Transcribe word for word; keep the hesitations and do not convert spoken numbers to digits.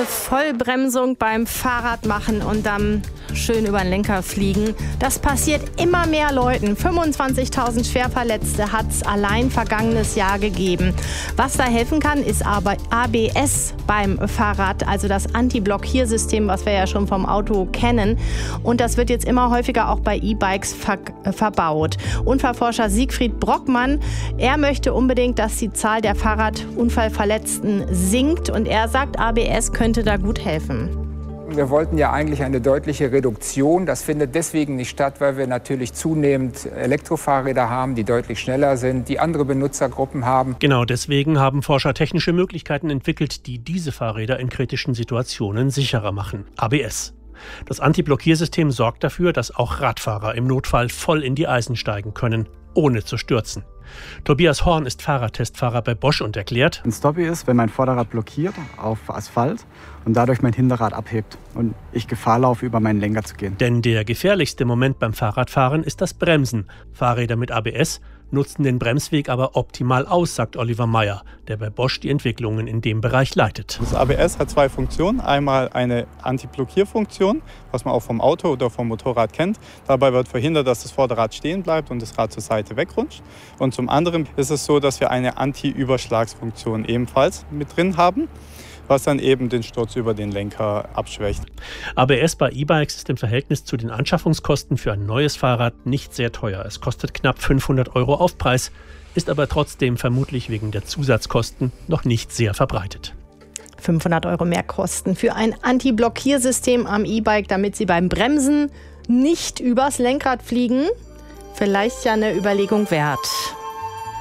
Vollbremsung beim Fahrrad machen und dann schön über den Lenker fliegen. Das passiert immer mehr Leuten. fünfundzwanzigtausend Schwerverletzte hat es allein vergangenes Jahr gegeben. Was da helfen kann, ist aber A B S beim Fahrrad, also das Anti-Blockiersystem, was wir ja schon vom Auto kennen. Und das wird jetzt immer häufiger auch bei E-Bikes ver- verbaut. Unfallforscher Siegfried Brockmann, er möchte unbedingt, dass die Zahl der Fahrradunfallverletzten sinkt. Und er sagt, A B S könnte da gut helfen. Wir wollten ja eigentlich eine deutliche Reduktion. Das findet deswegen nicht statt, weil wir natürlich zunehmend Elektrofahrräder haben, die deutlich schneller sind, die andere Benutzergruppen haben. Genau deswegen haben Forscher technische Möglichkeiten entwickelt, die diese Fahrräder in kritischen Situationen sicherer machen. A B S. Das Anti-Blockiersystem sorgt dafür, dass auch Radfahrer im Notfall voll in die Eisen steigen können, ohne zu stürzen. Tobias Horn ist Fahrradtestfahrer bei Bosch und erklärt: Ein Stoppi ist, wenn mein Vorderrad blockiert auf Asphalt und dadurch mein Hinterrad abhebt und ich Gefahr laufe, über meinen Lenker zu gehen. Denn der gefährlichste Moment beim Fahrradfahren ist das Bremsen. Fahrräder mit A B S nutzen den Bremsweg aber optimal aus, sagt Oliver Meyer, der bei Bosch die Entwicklungen in dem Bereich leitet. Das A B S hat zwei Funktionen. Einmal eine Anti-Blockierfunktion, was man auch vom Auto oder vom Motorrad kennt. Dabei wird verhindert, dass das Vorderrad stehen bleibt und das Rad zur Seite wegrutscht. Und zum anderen ist es so, dass wir eine Anti-Überschlagsfunktion ebenfalls mit drin haben, was dann eben den Sturz über den Lenker abschwächt. A B S bei E-Bikes ist im Verhältnis zu den Anschaffungskosten für ein neues Fahrrad nicht sehr teuer. Es kostet knapp fünfhundert Euro Aufpreis, ist aber trotzdem vermutlich wegen der Zusatzkosten noch nicht sehr verbreitet. fünfhundert Euro mehr Kosten für ein Anti-Blockiersystem am E-Bike, damit Sie beim Bremsen nicht übers Lenkrad fliegen. Vielleicht ja eine Überlegung wert.